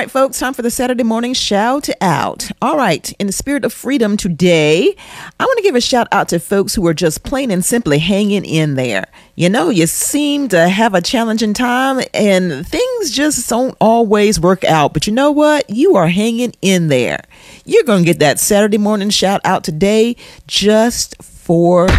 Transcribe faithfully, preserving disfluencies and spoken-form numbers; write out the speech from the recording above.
right, folks, time for the Saturday morning shout out. All right, in the spirit of freedom today, I want to give a shout out to folks who are just plain and simply hanging in there. You know, you seem to have a challenging time and things just don't always work out. But you know what? You are hanging in there. You're going to get that Saturday morning shout out today just for